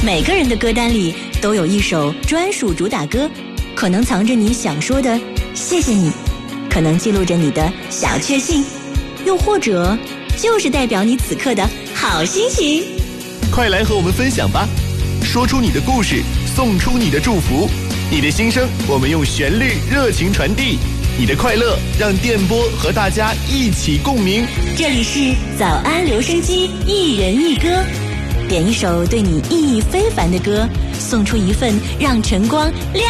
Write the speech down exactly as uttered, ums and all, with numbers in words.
每个人的歌单里都有一首专属主打歌，可能藏着你想说的谢谢你，可能记录着你的小确幸，又或者就是代表你此刻的好心情。 快来和我们分享吧，说出你的故事，送出你的祝福，你的心声我们用旋律热情传递，你的快乐让电波和大家一起共鸣。 这里是早安留声机，一人一歌，点一首对你意义非凡的歌，送出一份让晨光亮